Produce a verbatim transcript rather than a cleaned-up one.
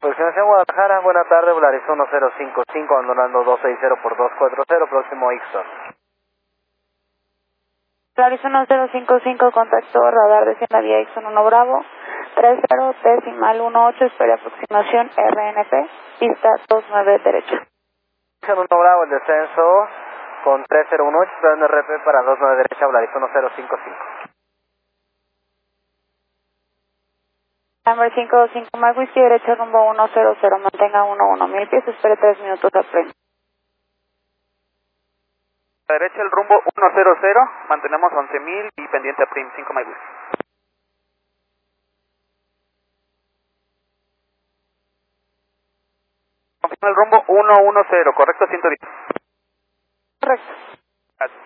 Aproximación Guadalajara, buena tarde, Volaris uno cero cinco cinco, abandonando dos seis cero por dos cuatro cero, próximo Ixton. Volaris uno cero cinco cinco, contacto radar de Siena vía Ixton uno Bravo, tres cero decimal uno ocho, espera aproximación R N P, pista dos nueve derecha. Ixton uno Bravo, el descenso con tres cero uno ocho, esperando R P para dos nueve derecha, Volaris uno cero cinco cinco. Number cinco cinco, Mike Whiskey, derecha rumbo uno cero cero, mantenga uno uno, mil pies, espere tres minutos a freno. Derecha el rumbo uno cero cero, mantenemos once mil y pendiente a Prim, cinco Mike Whiskey. Confirma el rumbo uno uno cero, correcto, ciento diez. Correcto.